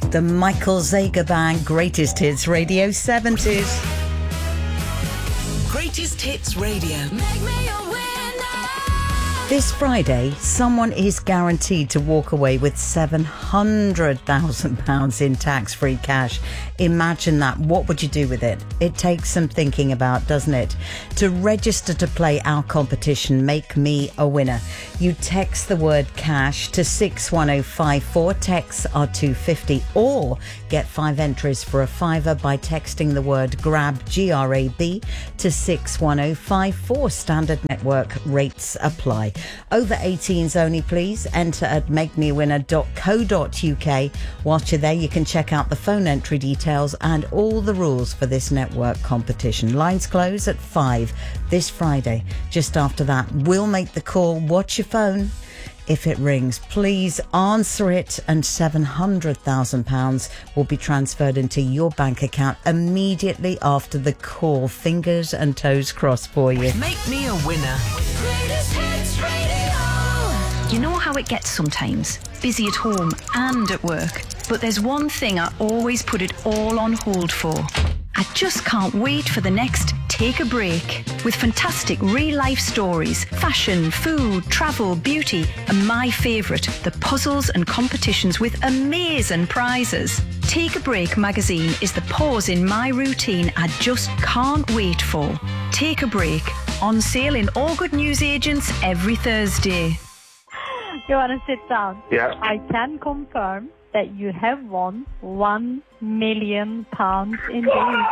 The Michael Zager Band Greatest Hits Radio 70s. Greatest Hits Radio. Make me a winner. This Friday, someone is guaranteed to walk away with £700,000 in tax-free cash. Imagine that. What would you do with it? It takes some thinking about, doesn't it? To register to play our competition, Make Me a Winner, you text the word cash to 61054. Texts are $2.50, or get 5 entries for a fiver by texting the word GRAB, G-R-A-B, to 61054. Standard network rates apply. Over 18s only, please. Enter at makemeawinner.co.uk. Whilst you're there, you can check out the phone entry details and all the rules for this network competition. Lines close at 5 this Friday. Just after that, we'll make the call. Watch your phone. If it rings, please answer it, and £700,000 will be transferred into your bank account immediately after the call. Fingers and toes crossed for you. Make me a winner. Greatest Hits Radio. You know how it gets sometimes, busy at home and at work, but there's one thing I always put it all on hold for. I just can't wait for the next Take a Break, with fantastic real-life stories, fashion, food, travel, beauty, and my favourite, the puzzles and competitions with amazing prizes. Take a Break magazine is the pause in my routine I just can't wait for. Take a Break, on sale in all good newsagents every Thursday. You want to sit down? Yeah. I can confirm that you have won £1 million indeed.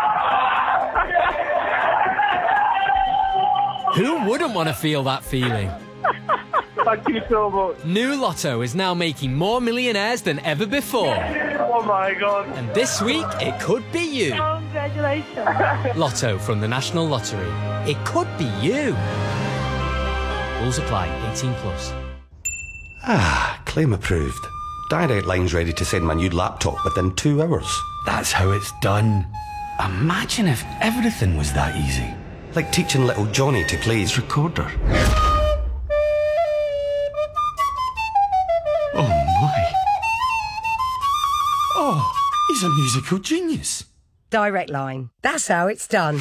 Who wouldn't want to feel that feeling? Thank you so much. New Lotto is now making more millionaires than ever before. Oh my God. And this week, it could be you. Congratulations. Lotto from the National Lottery. It could be you. Rules apply. 18 plus. Ah, claim approved. Direct Line's ready to send my new laptop within 2 hours. That's how it's done. Imagine if everything was that easy. Like teaching little Johnny to play his recorder. Oh my. Oh, he's a musical genius. Direct Line. That's how it's done.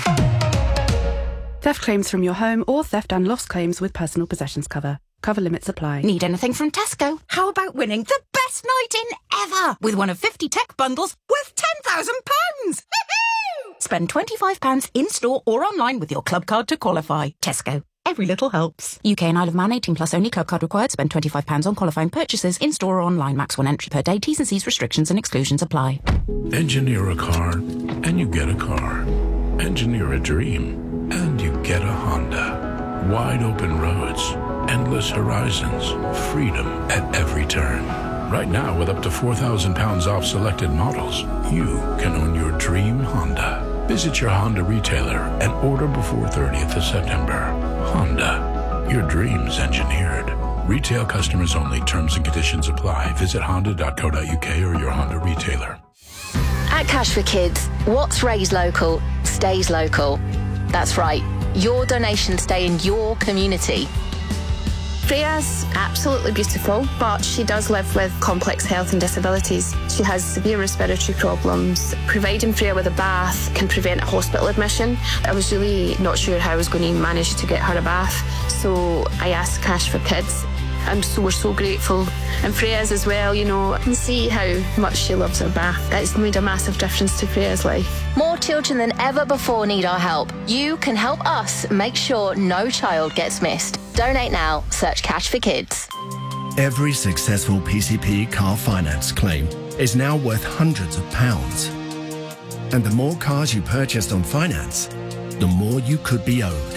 Theft claims from your home or theft and loss claims with personal possessions cover. Cover limits apply. Need anything from Tesco? How about winning the best night in ever with one of 50 tech bundles worth £10,000? Spend £25 in-store or online with your club card to qualify. Tesco. Every little helps. UK and Isle of Man 18 plus only. Club card required. Spend £25 on qualifying purchases in-store or online. Max 1 entry per day. T's and C's restrictions and exclusions apply. Engineer a car and you get a car. Engineer a dream and you get a Honda. Wide open roads, endless horizons, freedom at every turn. Right now, with up to £4,000 off selected models, you can own your dream Honda. Visit your Honda retailer and order before 30th of September. Honda, your dreams engineered. Retail customers only. Terms and conditions apply. Visit honda.co.uk or your Honda retailer. At Cash for Kids, what's raised local stays local. That's right. Your donations stay in your community. Freya's absolutely beautiful, but she does live with complex health and disabilities. She has severe respiratory problems. Providing Freya with a bath can prevent a hospital admission. I was really not sure how I was going to manage to get her a bath, so I asked Cash for Kids. We're so grateful. And Freya's as well, you know, I can see how much she loves her bath. It's made a massive difference to Freya's life. More children than ever before need our help. You can help us make sure no child gets missed. Donate now. Search Cash for Kids. Every successful PCP car finance claim is now worth hundreds of pounds. And the more cars you purchased on finance, the more you could be owed.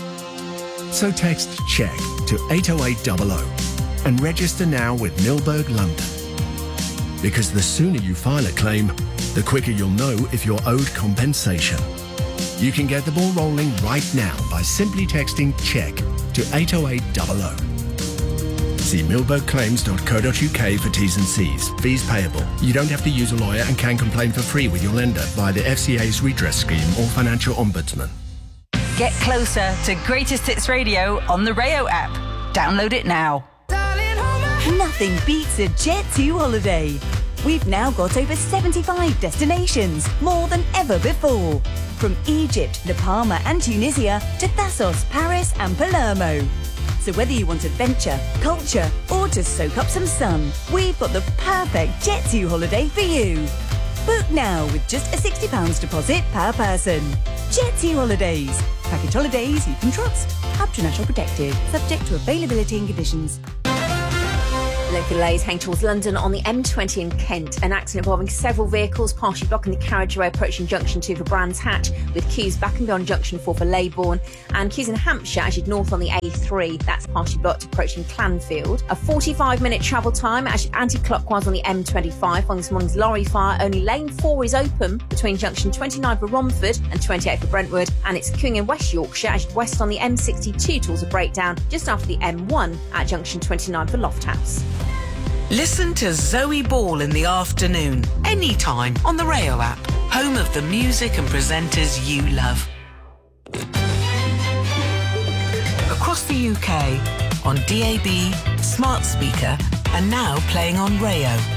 So text CHECK to 80800 and register now with Milberg London. Because the sooner you file a claim, the quicker you'll know if you're owed compensation. You can get the ball rolling right now by simply texting CHECK to 80800. See milbergclaims.co.uk for T's and C's. Fees payable. You don't have to use a lawyer and can complain for free with your lender via the FCA's redress scheme or financial ombudsman. Get closer to Greatest Hits Radio on the Rayo app. Download it now. Nothing beats a Jet2 holiday. We've now got over 75 destinations, more than ever before. From Egypt, La Palma and Tunisia to Thassos, Paris and Palermo. So whether you want adventure, culture or to soak up some sun, we've got the perfect Jet2 holiday for you. Book now with just a £60 deposit per person. Jet2 Holidays. Package holidays you can trust. Up to national protected. Subject to availability and conditions. Local delays heading towards London on the M20 in Kent. An accident involving several vehicles partially blocking the carriageway approaching junction 2 for Brands Hatch, with queues back and beyond junction 4 for Leybourne, and queues in Hampshire as you north on the A3. That's partially blocked approaching Clanfield. A 45-minute travel time as anti-clockwise on the M25 on this morning's lorry fire. Only lane 4 is open between junction 29 for Romford and 28 for Brentwood, and it's queuing in West Yorkshire as west on the M62 towards a breakdown just after the M1 at junction 29 for Lofthouse. Listen to Zoe Ball in the afternoon, anytime on the Rayo app, home of the music and presenters you love. Across the UK, on DAB, smart speaker, and now playing on Rayo.